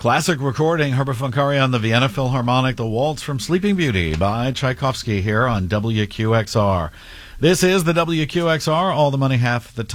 Classic recording, Herbert von Karajan on the Vienna Philharmonic, the Waltz from Sleeping Beauty by Tchaikovsky here on WQXR. This is the WQXR, All the Money Half the Time.